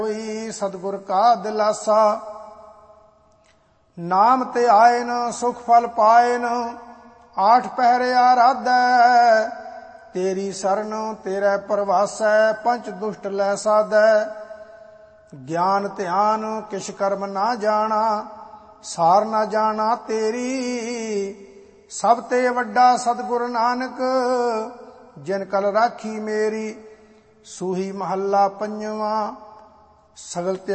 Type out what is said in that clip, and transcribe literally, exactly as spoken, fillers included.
ਹੋਈ ਸਤਿਗੁਰ ਕਾ ਦਿਲਾਸਾ। ਨਾਮ ਤੇ ਆਇਨ ਸੁਖ ਫਲ ਪਾਇਨ, ਆਠ ਪਹਿਰੇ ਆਰਾਧੈ। ਤੇਰੀ ਸਰਨ ਤੇਰੇ ਪਰਵਾਸੈ, ਪੰਚ ਦੁਸ਼ਟ ਲੈ ਸਾਧੈ। ਗਿਆਨ ਧਿਆਨ ਕਿਛ ਕਰਮ ਨਾ ਜਾਣਾ, ਸਾਰ ਨਾ ਜਾਣਾ ਤੇਰੀ। ਸਭ ਤੇ ਵੱਡਾ ਸਤਿਗੁਰ ਨਾਨਕ, ਜਿਨ ਕਲ ਰਾਖੀ ਮੇਰੀ। ਸੂਹੀ ਮਹੱਲਾ ਪੰਜਵਾਂ। ਸਗਲ